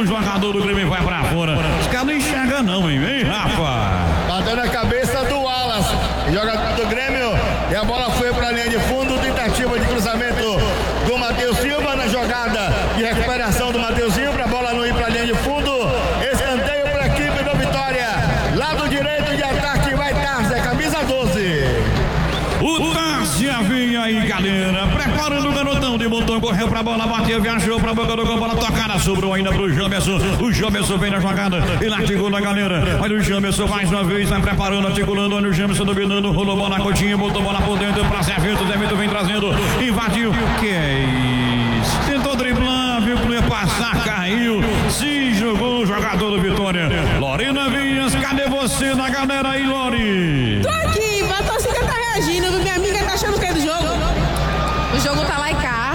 o jogador do Grêmio vai pra fora. Os caras não enxergam não, hein, Rafa? Bateu na cabeça do Wallace, jogador do Grêmio, e a bola foi pra linha de fundo, tentativa de cruzamento do Matheus Silva na jogada de recuperação do Matheus Silva, a bola não ir pra linha de fundo, escanteio pra equipe do Vitória, lado direito de ataque vai Tárzia, camisa 12. O Tárzia vem aí, galera, preparando o garotão de botão, correu pra bola, bateu, viajou pra boca do gol, bola tocada, sobrou ainda pro Jamerson, o Jamerson vem na jogada, ele articula a galera, olha o Jamerson mais uma vez, vai preparando, articulando, olha o Jamerson dominando, rolou bola na Coutinho, botou bola por dentro pra Zé Vitor, Zé Vitor vem trazendo, invadiu, que é isso, tentou driblar, viu que não ia passar, caiu, se jogou o jogador do Vitória, Lorena Vinhas, cadê você na galera aí, Lori? Tô aqui, a torcida tá reagindo, minha amiga tá achando o que é do jogo? O jogo tá lá e cá.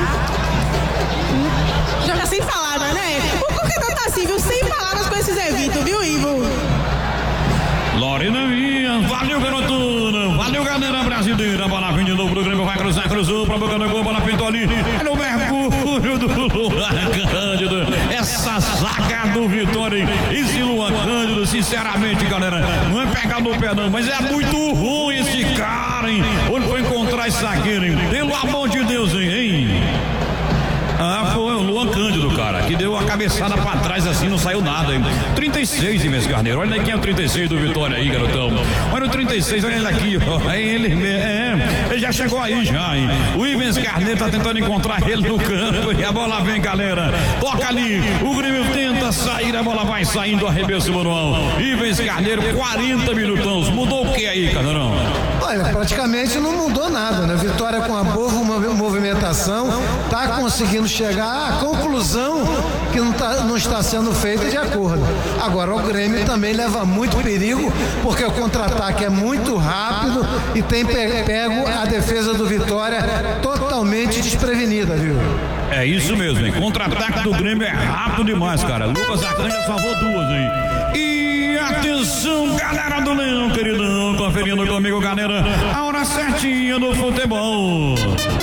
Joga sem palavras, né? Por que tá assim, viu? Sem palavras com esse Zé Vitor, viu, Ivo? Lorena Vinhas, valeu, garotona, valeu, galera brasileira, a bola vem de novo pro Grêmio, vai cruzar, cruzou pra boca do gol, bola pintou ali, olha o Mercúrio do Luan Cândido, essa zaga do Vitória, esse Luan Cândido, sinceramente, galera, não é pegar no pé não, mas é muito ruim esse cara, hein, onde foi encontrar esse zagueiro, hein, pelo amor de Deus, hein? Ah, foi o Luan Cândido, cara, que deu a cabeçada pra trás assim, não saiu nada, hein? 36, Ivens Carneiro, olha aí quem é o 36 do Vitória aí, garotão. Olha o 36, olha ele aqui, ó. É ele mesmo, ele já chegou aí já, hein? O Ivens Carneiro tá tentando encontrar ele no campo e a bola vem, galera. Toca ali, o Grêmio tenta sair, a bola vai saindo, arremesso manual. Ivens Carneiro, 40 minutões, mudou o que aí, Carneirão? Olha, praticamente não mudou nada, né? Vitória com a boa movimentação, tá conseguindo chegar à conclusão que não está sendo feita de acordo. Agora, o Grêmio também leva muito perigo, porque o contra-ataque é muito rápido e tem pego a defesa do Vitória totalmente desprevenida, viu? É isso mesmo, hein? Contra-ataque do Grêmio é rápido demais, cara. Lucas Acanha salvou duas, hein? E atenção, galera do Leão, queridão, conferindo comigo, galera, a hora certinha do futebol.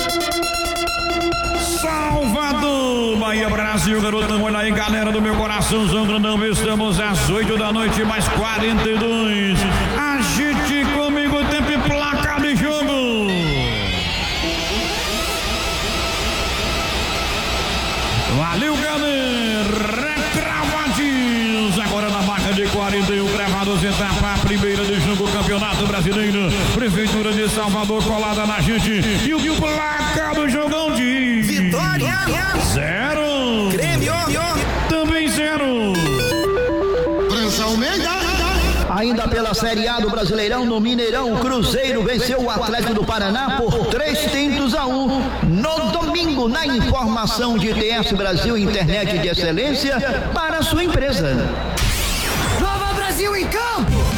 Salvador, Bahia, Brasil, garotão, olha aí, galera do meu coraçãozão grandão, estamos às 8 da noite, mais 42. Agite comigo, tempo e placa de jogo. Valeu, galera, cravadinhos, agora na marca de 41 cravados, etapa primeira de jogo, Campeonato Brasileiro, Prefeitura de Salvador colada na gente, e o placa do jogão de Vitória 0, Grêmio também 0. França Almeida. Ainda pela Série A do Brasileirão, no Mineirão, o Cruzeiro venceu o Atlético do Paraná por 3-1. No domingo, na informação de ITS Brasil, internet de excelência para a sua empresa. Nova Brasil em campo.